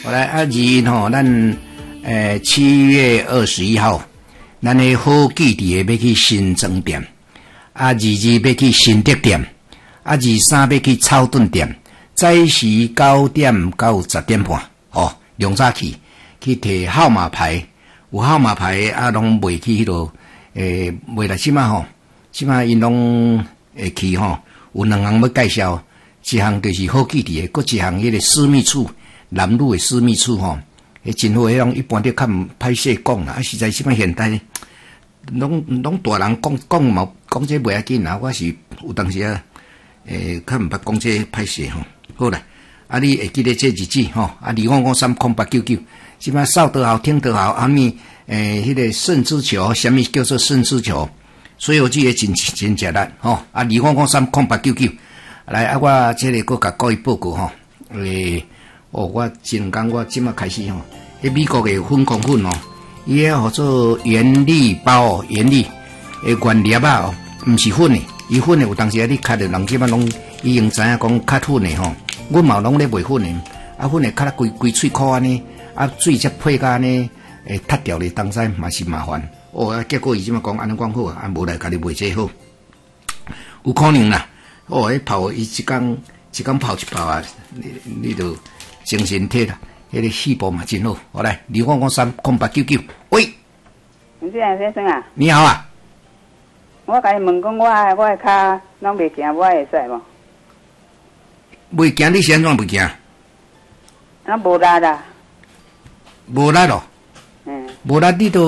好来啊，吼，咱7月21号，咱的好记伫要去新庄店，啊22要去新德店，啊23要去草屯店，早时9点到10点半，哦，量早去摕号码牌，有号码牌啊，拢袂去迄落，袂来即马吼，即马因拢会去吼，有2项要介绍，一项就是好记伫的，搁一项迄个私密处。男女的私密处吼，迄真好，迄种一般都较毋歹势讲啦。啊，实在即摆现代，拢大人讲嘛，讲这袂要紧啦。我是有当时啊，较毋捌讲这歹势吼。好啦，啊，你会记得这日子吼？啊，25530899，即摆扫得好，听得好，啊咪迄个肾之球，什么叫做肾之球？所以我记得真简单吼。啊，25530899，来啊，我这里搁甲各位报告吼，我真讲我即马开始吼，迄美国的粉空粉哦，伊迄号做原力包哦，原力的原粒啊哦，毋是粉的，伊粉的有当时啊你吸着人即马拢已经知影讲吸粉的吼，阮嘛拢咧卖粉的，啊粉的吸了规喙壳安尼，啊水则配甲安尼，塌掉咧，当时嘛是麻烦。哦，结果伊即马讲安尼讲好啊，啊无来甲你卖这好，有可能啦。哦，迄泡伊一工泡一泡啊，你就。精神体啦，迄个细胞嘛真好。好来，25530899，喂， 林志良先生啊， 你好啊。 我甲你问讲，我的脚拢袂行，我会使无？ 袂行，你是安怎袂行？ 那无力啦。 无力咯。无力，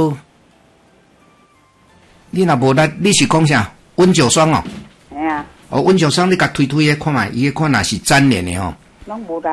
你若无力，你是讲啥？温酒霜哦。 哎呀。 哦，温酒霜你甲推迄看卖，伊迄看若是粘连的吼。 拢无力。